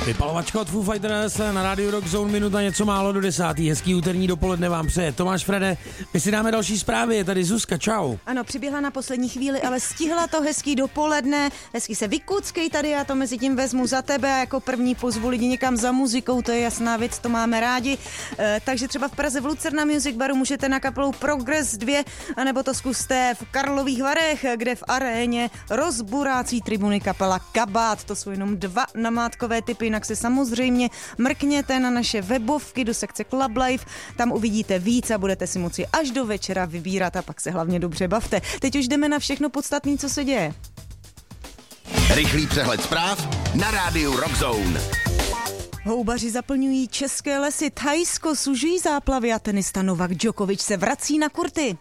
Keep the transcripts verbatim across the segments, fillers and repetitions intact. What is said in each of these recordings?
Vypalovačka od Foo Fighters na rádiu Rock Zone, minuta něco málo do desátý. Hezký úterní dopoledne vám přeje Tomáš Frede. My si dáme další zprávy, je tady Zuzka, čau. Ano, přiběhla na poslední chvíli, ale stihla to. Hezký dopoledne, hezký se vykuckej tady, já to mezi tím vezmu za tebe a jako první pozvu lidi někam za muzikou, to je jasná věc, to máme rádi. E, takže třeba v Praze v Lucerna Music Baru můžete na kapelu Progress dva, anebo to zkuste v Karlových Varech, kde v aréně rozburácí tribuny kapela Kabát. To jsou jenom dva namátkové typy, jinak se samozřejmě mrkněte na naše webovky do sekce Club Life, tam uvidíte víc a budete si moci až do večera vybírat a pak se hlavně dobře bavte. Teď už jdeme na všechno podstatné, co se děje. Rychlý přehled zpráv na rádiu Rock Zone. Houbaři zaplňují české lesy, Thajsko sužují záplavy a tenista Novak Djokovic se vrací na kurty.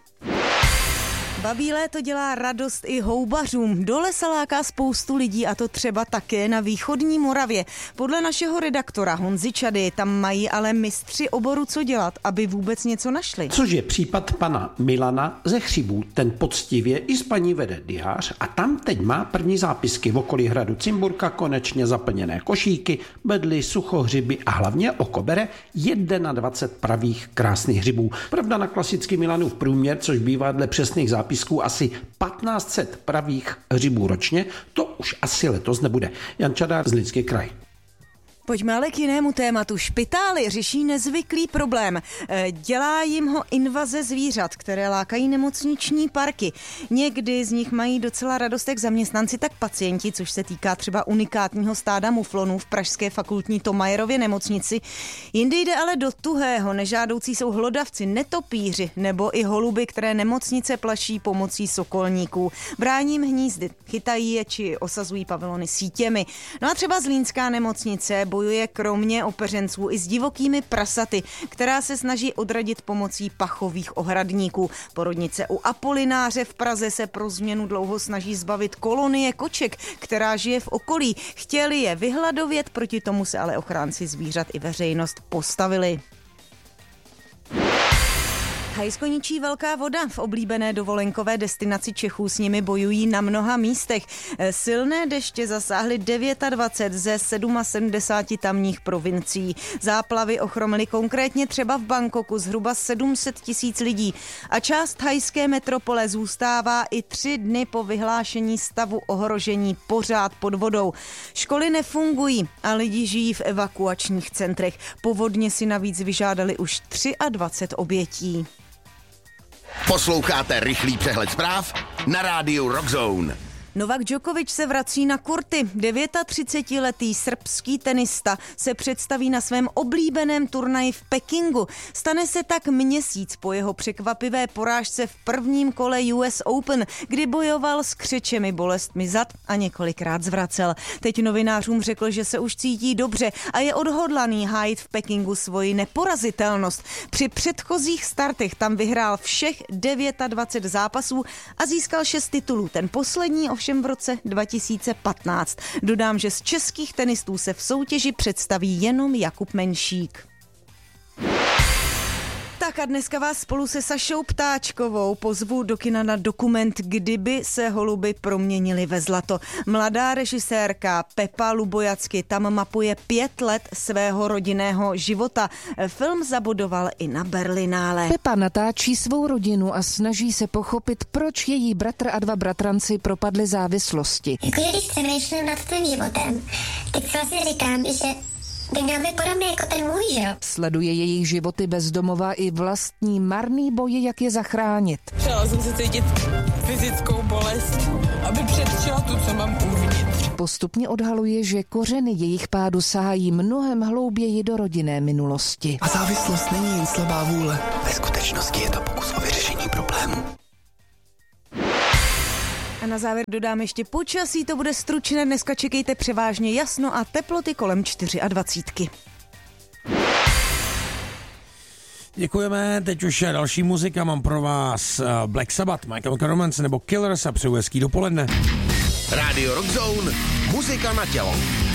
Babí léto dělá radost i houbařům. Do lesa láká spoustu lidí a to třeba také na východní Moravě. Podle našeho redaktora Honzy Čady tam mají ale mistři oboru co dělat, aby vůbec něco našli. Což je případ pana Milana ze Chřibů. Ten poctivě i s paní vede diář a tam teď má první zápisky v okolí hradu Cimburka, konečně zaplněné košíky, bedly, suchohřiby a hlavně oko bere dvacet jedna pravých krásných hřibů. Pravda na klasický Milanův průměr, což bývá dle přesných zápisků asi patnáct set pravých hřibů ročně, to už asi letos nebude. Jan Čadár, Zlínský kraj. Pojďme ale k jinému tématu. Špitály řeší nezvyklý problém. Dělá jim ho invaze zvířat, které lákají nemocniční parky. Někdy z nich mají docela radost jak zaměstnanci, tak pacienti, což se týká třeba unikátního stáda muflonů v pražské fakultní Thomayerově nemocnici. Jindy jde ale do tuhého. Nežádoucí jsou hlodavci, netopíři nebo i holuby, které nemocnice plaší pomocí sokolníků. Brání jim hnízdy, chytají je či osazují pavilony sítěmi. No a třeba Zlínská nemocnice bojuje kromě opeřenců i s divokými prasaty, která se snaží odradit pomocí pachových ohradníků. Porodnice u Apolináře v Praze se pro změnu dlouho snaží zbavit kolonie koček, která žije v okolí. Chtěli je vyhladovět, proti tomu se ale ochránci zvířat i veřejnost postavili. Thajsko ničí velká voda. V oblíbené dovolenkové destinaci Čechů s nimi bojují na mnoha místech. Silné deště zasáhly dvacet devět ze sedmdesáti sedmi tamních provincií. Záplavy ochromily konkrétně třeba v Bangkoku zhruba sedm set tisíc lidí. A část thajské metropole zůstává i tři dny po vyhlášení stavu ohrožení pořád pod vodou. Školy nefungují a lidi žijí v evakuačních centrech. Povodně si navíc vyžádali už dvacet tři obětí. Posloucháte rychlý přehled zpráv na rádiu Rock Zone. Novak Djokovic se vrací na kurty. třicetidevětiletý srbský tenista se představí na svém oblíbeném turnaji v Pekingu. Stane se tak měsíc po jeho překvapivé porážce v prvním kole U S Open, kdy bojoval s křečemi, bolestmi zad a několikrát zvracel. Teď novinářům řekl, že se už cítí dobře a je odhodlaný hájit v Pekingu svoji neporazitelnost. Při předchozích startech tam vyhrál všech dvacet devět zápasů a získal šest titulů. Ten poslední ovšem v roce dva tisíce patnáct. Dodám, že z českých tenistů se v soutěži představí jenom Jakub Menšík. Tak a dneska vás spolu se Sašou Ptáčkovou pozvu do kina na dokument Kdyby se holuby proměnily ve zlato. Mladá režisérka Pepa Lubojacky tam mapuje pět let svého rodinného života. Film zabudoval i na Berlinále. Pepa natáčí svou rodinu a snaží se pochopit, proč její bratr a dva bratranci propadli závislosti. Jakože když přemýšlím nad tvým životem, tak si vlastně říkám, že by měl být podobný jako ten můj, že jo? Sleduje jejich životy bezdomová i vlastní marný boje, jak je zachránit. Přela jsem se cítit fyzickou bolest, aby předčila tu, co mám uvnitř. Postupně odhaluje, že kořeny jejich pádu sahají mnohem hlouběji do rodinné minulosti. A závislost není jen slabá vůle. Ve skutečnosti je to pokus o vyřešení problému. A na závěr dodám ještě počasí, to bude stručné, dneska čekejte převážně jasno a teploty kolem dvacet čtyři. Děkujeme, teď už další muzika, mám pro vás Black Sabbath, My Chemical Romance nebo Killers a přeju hezký dopoledne. Radio Rock Zone, muzika na tělo.